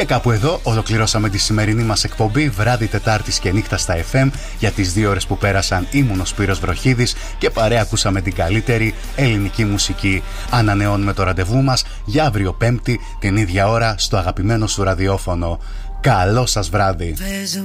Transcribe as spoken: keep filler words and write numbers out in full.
Και κάπου εδώ ολοκληρώσαμε τη σημερινή μας εκπομπή βράδυ Τετάρτης και νύχτα στα εφ εμ. Για τις δύο ώρες που πέρασαν ήμουν ο Σπύρος Βροχίδης και παρέα ακούσαμε την καλύτερη ελληνική μουσική. Ανανεώνουμε το ραντεβού μας για αύριο Πέμπτη την ίδια ώρα στο αγαπημένο σου ραδιόφωνο. Καλό σας βράδυ.